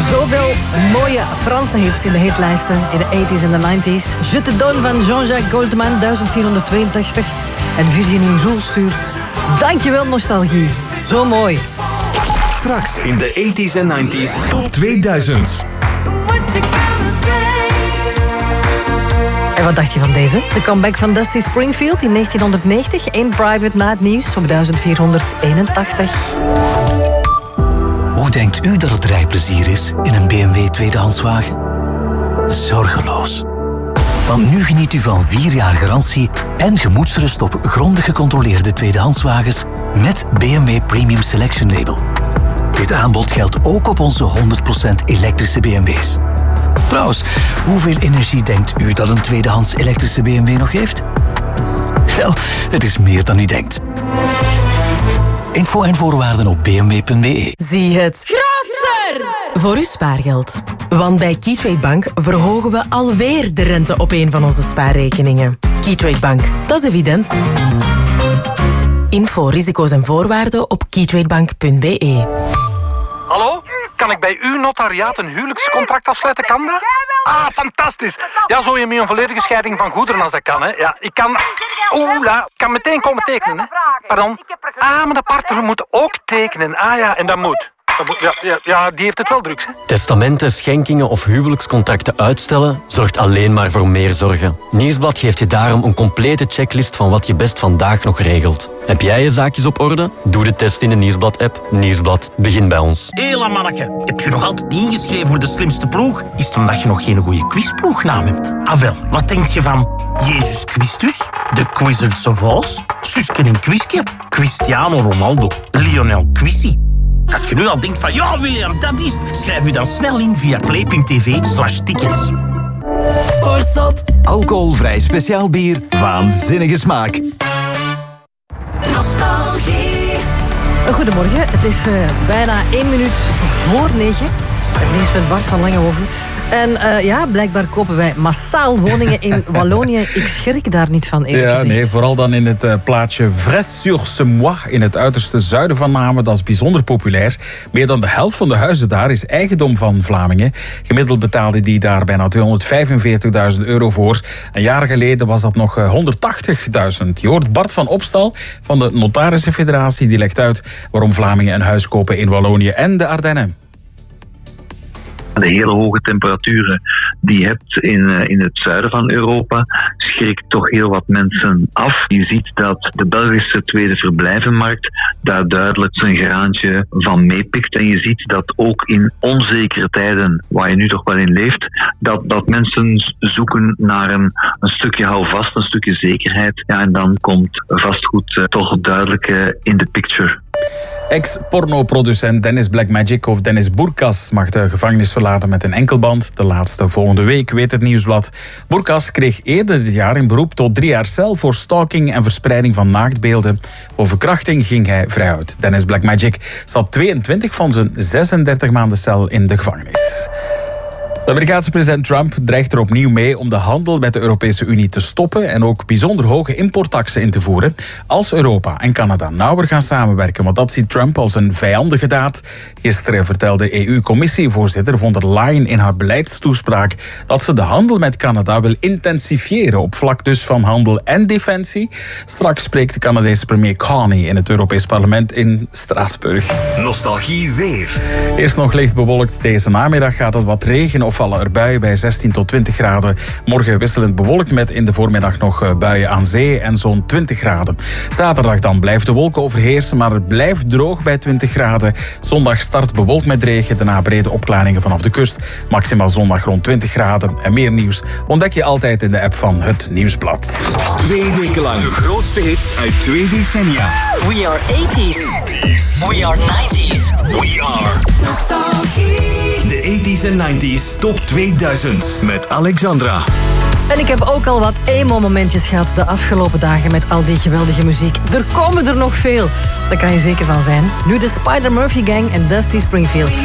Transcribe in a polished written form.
Zoveel mooie Franse hits in de hitlijsten in de 80s en de 90s. Je te donne van Jean-Jacques Goldman, 1482. En Virginie Roel stuurt. Dankjewel, nostalgie. Zo mooi. Straks in de 80s en 90s top 2000. En wat dacht je van deze? De comeback van Dusty Springfield in 1990. In Private na het nieuws op 1481. Hoe denkt u dat het rijplezier is in een BMW tweedehandswagen? Zorgeloos. Want nu geniet u van 4 jaar garantie en gemoedsrust op grondig gecontroleerde tweedehandswagens met BMW Premium Selection Label. Dit aanbod geldt ook op onze 100% elektrische BMW's. Trouwens, hoeveel energie denkt u dat een tweedehands elektrische BMW nog heeft? Wel, het is meer dan u denkt. Info en voorwaarden op bmw.be. Zie het grootser voor uw spaargeld. Want bij Keytrade Bank verhogen we alweer de rente op een van onze spaarrekeningen. Keytrade Bank, dat is evident. Info, risico's en voorwaarden op keytradebank.be. Hallo? Kan ik bij uw notariaat een huwelijkscontract afsluiten? Kan dat? Ah, fantastisch. Ja, zo je met een volledige scheiding van goederen als dat kan, hè. Ja, ik kan... Ik kan meteen komen tekenen, hè. Pardon? Ah, maar de partner moet ook tekenen. Ah ja, en dat moet. Ja, die heeft het wel druk, hè. Testamenten, schenkingen of huwelijkscontacten uitstellen zorgt alleen maar voor meer zorgen. Nieuwsblad geeft je daarom een complete checklist van wat je best vandaag nog regelt. Heb jij je zaakjes op orde? Doe de test in de Nieuwsblad-app. Nieuwsblad, begin bij ons. Hela manneke, heb je nog altijd niet ingeschreven voor de slimste ploeg? Is het omdat je nog geen goede quizploegnaam hebt? Ah wel, wat denk je van Jezus Christus, de Wizards of Oz, Suske en Quiske, Cristiano Ronaldo, Lionel Quissi? Als je nu al denkt van ja William, dat is het, schrijf u dan snel in via play.tv/tickets. Sportzot. Alcoholvrij speciaal bier, waanzinnige smaak. Nostalgie. Goedemorgen, het is bijna 1 minuut voor 9. Het nieuws met Bart van Langehoven. En blijkbaar kopen wij massaal woningen in Wallonië. Ik schrik daar niet van, eerlijk gezegd. Nee, vooral dan in het plaatsje Vres-sur-Semois in het uiterste zuiden van Namen. Dat is bijzonder populair. Meer dan de helft van de huizen daar is eigendom van Vlamingen. Gemiddeld betaalde die daar bijna €245.000 voor. Een jaar geleden was dat nog 180.000. Je hoort Bart van Opstal van de Notarissenfederatie. Die legt uit waarom Vlamingen een huis kopen in Wallonië en de Ardennen. De hele hoge temperaturen die je hebt in het zuiden van Europa schrikt toch heel wat mensen af. Je ziet dat de Belgische tweede verblijvenmarkt daar duidelijk zijn graantje van meepikt. En je ziet dat ook in onzekere tijden, waar je nu toch wel in leeft, dat mensen zoeken naar een stukje houvast, een stukje zekerheid. Ja, en dan komt vastgoed toch duidelijk in de picture. Ex-pornoproducent Dennis Blackmagic of Dennis Bourkas mag de gevangenis verlaten met een enkelband. De laatste volgende week, weet het Nieuwsblad. Bourkas kreeg eerder dit jaar in beroep tot 3 jaar cel voor stalking en verspreiding van naaktbeelden. Voor verkrachting ging hij vrij uit. Dennis Blackmagic zat 22 van zijn 36 maanden cel in de gevangenis. De Amerikaanse president Trump dreigt er opnieuw mee om de handel met de Europese Unie te stoppen en ook bijzonder hoge importtaxen in te voeren als Europa en Canada nauwer gaan samenwerken. Want dat ziet Trump als een vijandige daad. Gisteren vertelde EU-commissievoorzitter von der Leyen in haar beleidstoespraak dat ze de handel met Canada wil intensifiëren op vlak dus van handel en defensie. Straks spreekt de Canadese premier Carney in het Europees Parlement in Straatsburg. Nostalgie weer. Eerst nog licht bewolkt. Deze namiddag gaat het wat regen of vallen er buien bij 16 tot 20 graden. Morgen wisselend bewolkt met in de voormiddag nog buien aan zee en zo'n 20 graden. Zaterdag dan blijft de wolken overheersen, maar het blijft droog bij 20 graden. Zondag start bewolkt met regen, daarna brede opklaringen vanaf de kust. Maximaal zondag rond 20 graden. En meer nieuws ontdek je altijd in de app van Het Nieuwsblad. 2 weken lang de grootste hits uit 2 decennia. We are 80s. We are 90s. We are Nostalgie. de 80s en 90s top 2000 met Alexandra. En ik heb ook al wat emo-momentjes gehad de afgelopen dagen met al die geweldige muziek. Er komen er nog veel. Daar kan je zeker van zijn. Nu de Spider-Murphy Gang en Dusty Springfield.